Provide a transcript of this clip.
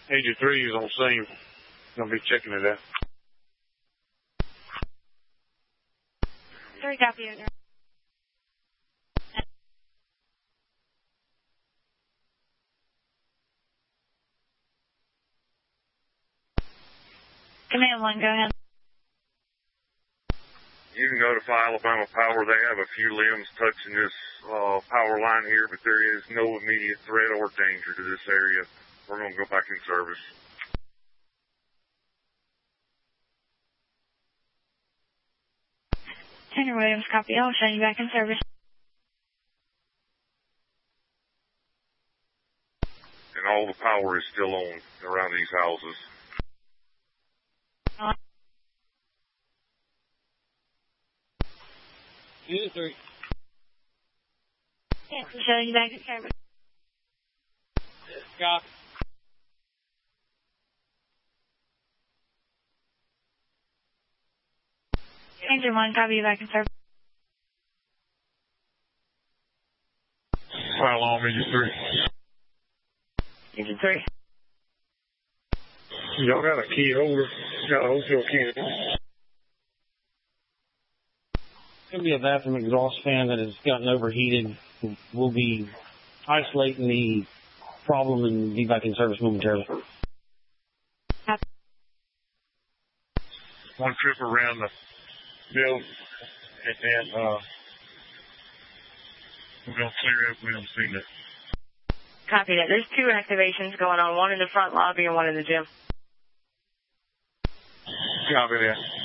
Agent 3 is on scene. Gonna be checking it out. 3 copy. Command 1, go ahead. You can notify Alabama Power. They have a few limbs touching this power line here, but there is no immediate threat or danger to this area. We're going to go back in service. Tanner Williams, copy. I'll send you back in service. And all the power is still on around these houses. Unit 3. Yes, we'll show you back in service. Copy. Agent 1, copy you back in service. Fire alarm, Agent 3. Agent 3. Y'all got a key holder. Got a hotel key. Going to be a bathroom exhaust fan that has gotten overheated. We'll be isolating the problem and be back in service momentarily. One trip around the building, and then we're going to clear up. We don't see that. Copy that. There's 2 activations going on, one in the front lobby and one in the gym. Copy that.